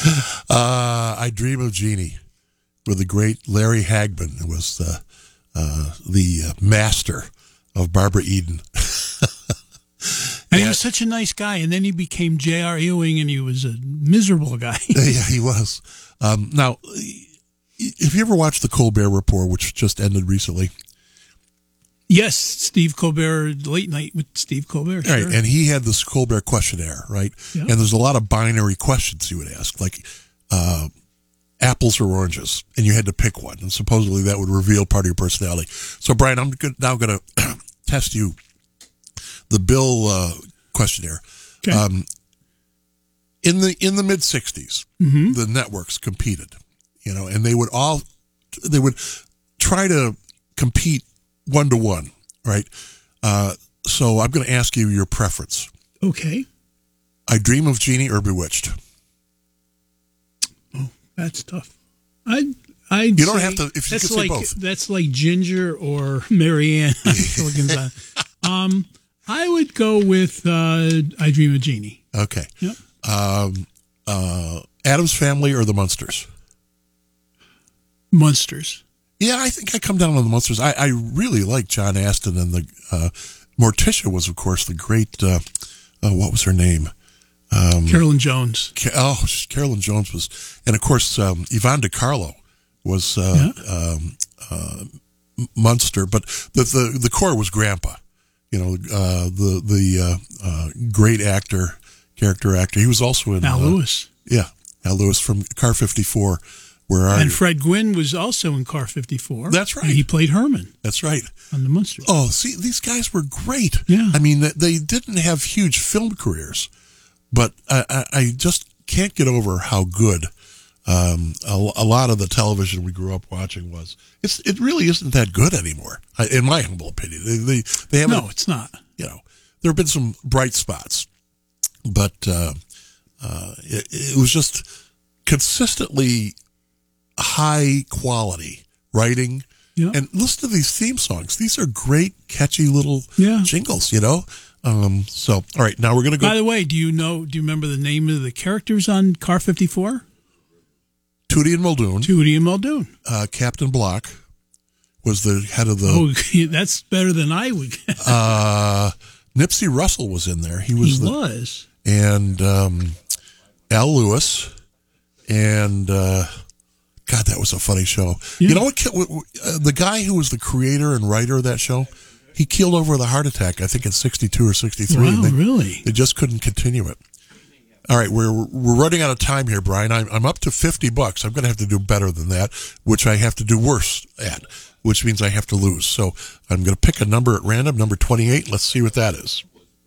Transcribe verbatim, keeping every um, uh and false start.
uh, I Dream of Jeannie with the great Larry Hagman, who was the, uh, the uh, master of Barbara Eden. And he was such a nice guy, and then he became J R. Ewing, and he was a miserable guy. Yeah, he was. Um, now, have you ever watched the Colbert Report, which just ended recently? Yes, Steve Colbert, Late Night with Steve Colbert. Sure. Right, and he had this Colbert questionnaire, right? Yep. And there's a lot of binary questions he would ask, like uh, apples or oranges, and you had to pick one, and supposedly that would reveal part of your personality. So, Brian, I'm now going to test you. The Bill uh, questionnaire. Okay. Um, in the in the mid sixties, mm-hmm. the networks competed, you know, and they would all they would try to compete one to one, right? Uh, so I'm going to ask you your preference. Okay. I Dream of Jeannie or Bewitched? Oh, that's tough. I I you don't have to if you that's can like say both. That's like Ginger or Marianne. um. I would go with uh, I Dream of Jeannie. Okay. Yep. Um, uh, Addams Family or the Munsters? Munsters. Yeah, I think I come down on the Munsters. I, I really like John Astin, and the uh, Morticia was, of course, the great. Uh, uh, what was her name? Um, Carolyn Jones. Oh, Carolyn Jones was, and of course, um, Yvonne DiCarlo was uh, yeah. um, uh, Munster, but the, the the core was Grandpa. You know, uh, the the uh, uh, great actor, character actor. He was also in Al uh, Lewis. Yeah, Al Lewis from Car fifty-four. Where are and you? Fred Gwynne was also in Car fifty-four. That's right. And he played Herman. That's right. On the Munsters. Oh, see, these guys were great. Yeah. I mean, they didn't have huge film careers, but I, I, I just can't get over how good um, a, a lot of the television we grew up watching was. It's it really isn't that good anymore, in my humble opinion. They they, they haven't. No, it's not. You know, there have been some bright spots, but uh, uh, it, it was just consistently high quality writing. Yeah. And listen to these theme songs. These are great, catchy little yeah. jingles, you know? Um, so, all right, now we're going to go. By the way, do you know, do you remember the name of the characters on Car fifty-four? Tootie and Muldoon. Tootie and Muldoon. Uh, Captain Block was the head of the. Oh, that's better than I would. uh, Nipsey Russell was in there. He was. He the, was. And um, Al Lewis. And, uh, God, that was a funny show. Yeah. You know what? The guy who was the creator and writer of that show, he keeled over with a heart attack, I think, at sixty-two or sixty-three. Wow, they, really? They just couldn't continue it. All right, we're we're running out of time here, Brian. I'm, I'm up to fifty bucks. I'm going to have to do better than that, which I have to do worse at, which means I have to lose. So I'm going to pick a number at random, number twenty-eight. Let's see what that is.